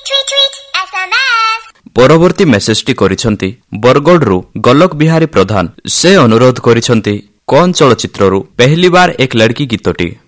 ପରବର୍ତ୍ତୀ ମେସେଜଟି କରିଛନ୍ତି ବରଗଡ଼ରୁ ଗୋଲକ ବିହାରୀ ପ୍ରଧାନ। ସେ ଅନୁରୋଧ କରିଛନ୍ତି କୌନ ଚଳଚ୍ଚିତ୍ରରୁ ପେହଲି ବାର ଏକ ଲड़की ଗୀତଟି।